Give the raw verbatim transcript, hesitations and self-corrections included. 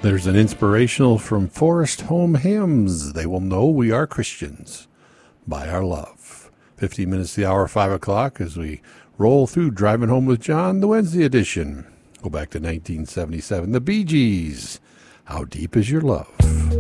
There's an inspirational from Forest Home Hymns. They will know we are Christians by our love. fifteen minutes to the hour, five o'clock, as we roll through Driving Home with John, the Wednesday edition. Go back to nineteen seventy-seven. The Bee Gees. How Deep Is Your Love?